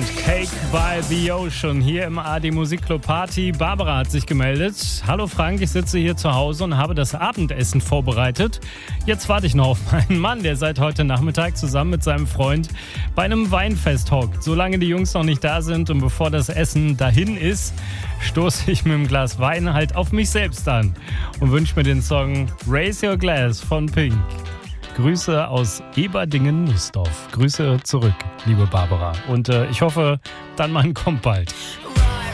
Cake by the Ocean hier im AD Musikclub Party. Barbara hat sich gemeldet. Hallo Frank, ich sitze hier zu Hause und habe das Abendessen vorbereitet. Jetzt warte ich noch auf meinen Mann, der seit heute Nachmittag zusammen mit seinem Freund bei einem Weinfest hockt. Solange die Jungs noch nicht da sind und bevor das Essen dahin ist, stoße ich mit einem Glas Wein halt auf mich selbst an und wünsche mir den Song Raise Your Glass von Pink. Grüße aus Eberdingen-Nussdorf. Grüße zurück, liebe Barbara. Und ich hoffe, dein Mann kommt bald.